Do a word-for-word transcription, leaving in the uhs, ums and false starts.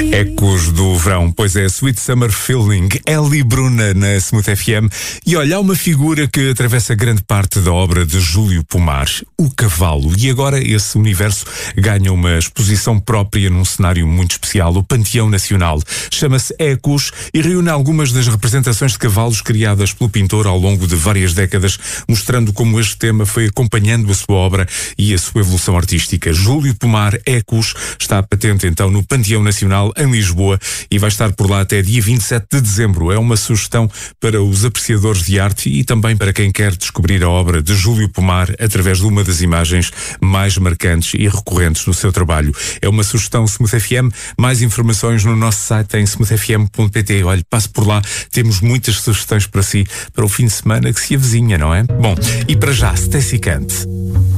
Ecos do verão, pois é, Sweet Summer Feeling, Ellie Bruna na Smooth F M. E olha, há uma figura que atravessa grande parte da obra de Júlio Pomar, o cavalo. E agora esse universo ganha uma exposição própria num cenário muito especial, o Panteão Nacional. Chama-se Ecos e reúne algumas das representações de cavalos criadas pelo pintor ao longo de várias décadas, mostrando como este tema foi acompanhando a sua obra e a sua evolução artística. Júlio Pomar, Ecos, está patente então no Panteão Nacional em Lisboa e vai estar por lá até dia vinte e sete de dezembro. É uma sugestão para os apreciadores de arte e também para quem quer descobrir a obra de Júlio Pomar através de uma das imagens mais marcantes e recorrentes no seu trabalho. É uma sugestão Smooth F M. Mais informações no nosso site em smooth f m ponto p t. Olhe, passe por lá. Temos muitas sugestões para si para o fim de semana que se avizinha, não é? Bom, e para já, Stacy Kent.